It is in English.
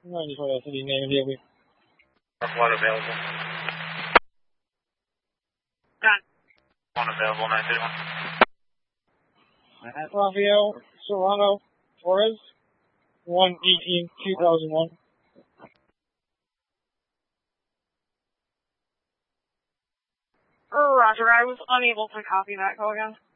94, that's the name of the vehicle. One available. Done. One available, 931. Rafael Serrano Torres, 1/18/2001. Roger, I was unable to copy that. Go again.